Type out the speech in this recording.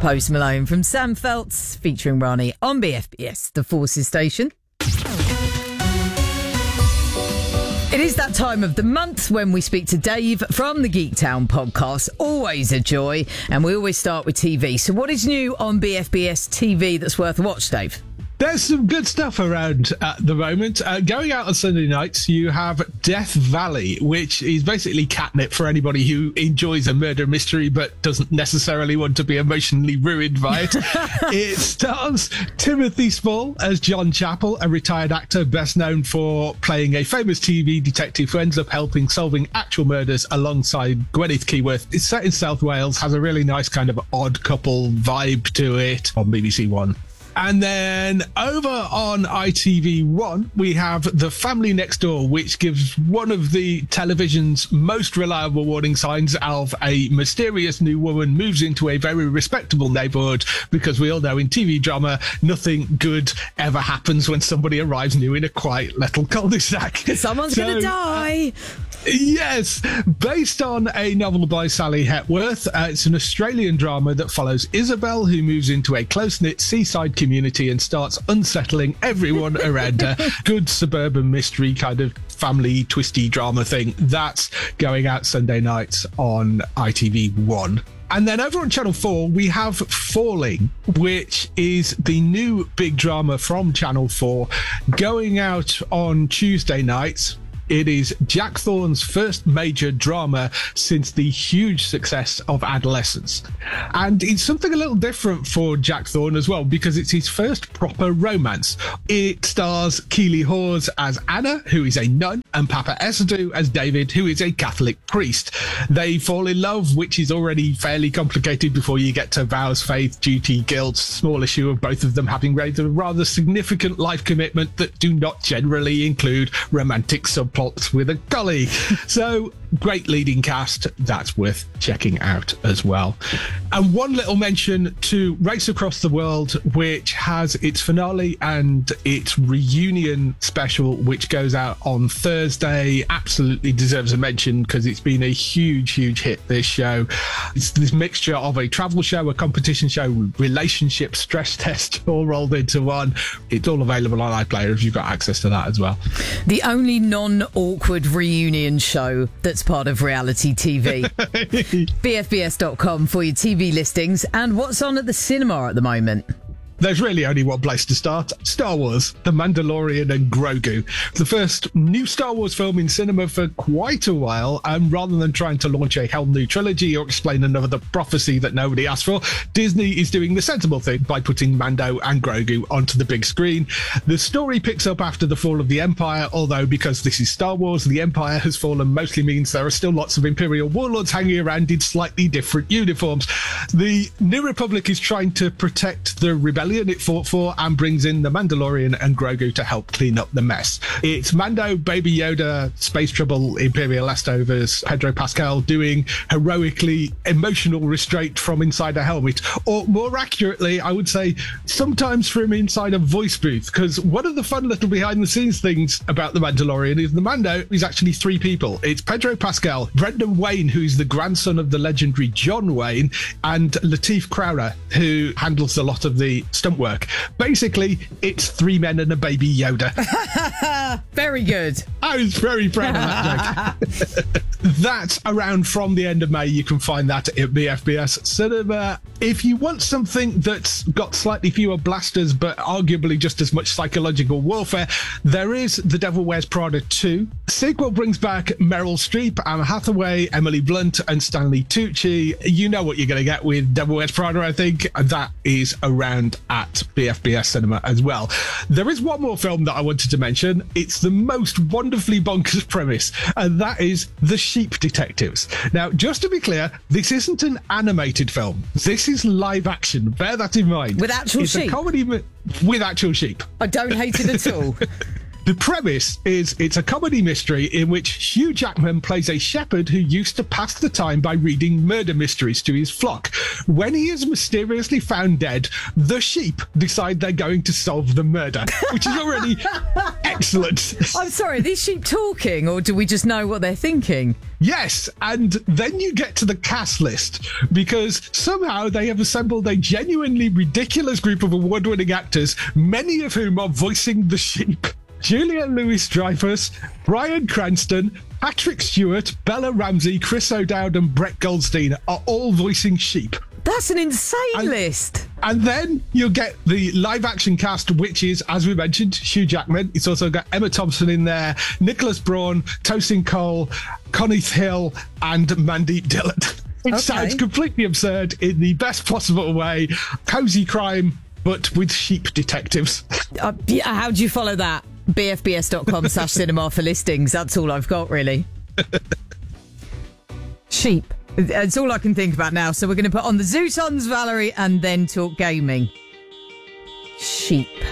Post Malone from Sam Feltz featuring Rani on BFBS, the Forces station. It is that time of the month when we speak to Dave from the Geektown podcast. Always a joy. And we always start with TV. So what is new on BFBS TV that's worth a watch, Dave? There's some good stuff around at the moment. Going out on Sunday nights, you have Death Valley, which is basically catnip for anybody who enjoys a murder mystery but doesn't necessarily want to be emotionally ruined by it. It stars Timothy Spall as John Chappell, a retired actor best known for playing a famous TV detective who ends up helping solving actual murders alongside Gwyneth Keyworth. It's set in South Wales, has a really nice kind of odd couple vibe to it on BBC One. And then over on ITV1, we have The Family Next Door, which gives one of the television's most reliable warning signs of a mysterious new woman moves into a very respectable neighbourhood, because we all know in TV drama, nothing good ever happens when somebody arrives new in a quiet little cul-de-sac. Someone's going to die. Yes, based on a novel by Sally Hepworth. It's an Australian drama that follows Isabel, who moves into a close-knit seaside community and starts unsettling everyone around her. Good suburban mystery kind of family twisty drama thing. That's going out Sunday nights on ITV1. And then over on Channel 4, we have Falling, which is the new big drama from Channel 4, going out on Tuesday nights. It is Jack Thorne's first major drama since the huge success of Adolescence. And it's something a little different for Jack Thorne as well, because it's his first proper romance. It stars Keely Hawes as Anna, who is a nun, and Papa Esadu as David, who is a Catholic priest. They fall in love, which is already fairly complicated before you get to vows, faith, duty, guilt, small issue of both of them having raised a rather significant life commitment that do not generally include romantic subplots with a colleague. So great leading cast, that's worth checking out as well. And one little mention to Race Across the World, which has its finale and its reunion special, which goes out on Thursday. Absolutely deserves a mention because it's been a huge hit, this show. It's this mixture of a travel show, a competition show, relationship stress test all rolled into one. It's all available on iPlayer if you've got access to that as well. The only non-awkward reunion show that's part of reality TV. BFBS.com for your TV listings and what's on at the cinema at the moment. There's really only one place to start. Star Wars, The Mandalorian and Grogu. The first new Star Wars film in cinema for quite a while, and rather than trying to launch a whole new trilogy or explain another prophecy that nobody asked for, Disney is doing the sensible thing by putting Mando and Grogu onto the big screen. The story picks up after the fall of the Empire, although because this is Star Wars, the Empire has fallen mostly means there are still lots of Imperial warlords hanging around in slightly different uniforms. The New Republic is trying to protect the rebellion it fought for and brings in the Mandalorian and Grogu to help clean up the mess. It's Mando, Baby Yoda, Space Trouble, Imperial Leftovers, Pedro Pascal doing heroically emotional restraint from inside a helmet, or more accurately, I would say sometimes from inside a voice booth, because one of the fun little behind the scenes things about the Mandalorian is the Mando is actually three people. It's Pedro Pascal, Brendan Wayne, who's the grandson of the legendary John Wayne, and Lateef Crowder, who handles a lot of the stunt work. Basically, it's three men and a baby Yoda. Very good. I was very proud of that joke. That's around from the end of May. You can find that at BFBS Cinema. If you want something that's got slightly fewer blasters but arguably just as much psychological warfare, there is The Devil Wears Prada 2. The sequel brings back Meryl Streep, Anne Hathaway, Emily Blunt and Stanley Tucci. You know what you're going to get with Devil Wears Prada, I think. That is around at BFBS Cinema as well. There is one more film that I wanted to mention. It's the most wonderfully bonkers premise, and that is The Sheep Detectives. Now, just to be clear, this isn't an animated film. This is live action. Bear that in mind. With actual sheep? It's a comedy with actual sheep. I don't hate it at all. The premise is it's a comedy mystery in which Hugh Jackman plays a shepherd who used to pass the time by reading murder mysteries to his flock. When he is mysteriously found dead, the sheep decide they're going to solve the murder, which is already Excellent. I'm sorry, are these sheep talking, or do we just know what they're thinking? Yes, and then you get to the cast list, because somehow they have assembled a genuinely ridiculous group of award-winning actors, many of whom are voicing the sheep. Julia Louis-Dreyfus, Bryan Cranston, Patrick Stewart, Bella Ramsey, Chris O'Dowd and Brett Goldstein are all voicing sheep. That's an insane list. And then you'll get the live-action cast, which is, as we mentioned, Hugh Jackman. It's also got Emma Thompson in there, Nicholas Braun, Tosin Cole, Connie Hill and Mandeep Dillon. It sounds completely absurd in the best possible way. Cozy crime, but with sheep detectives. How do you follow that? bfbs.com/cinema for listings. That's all I've got, really. Sheep. It's all I can think about now. So we're going to put on the Zootons, Valerie, and then talk gaming. Sheep.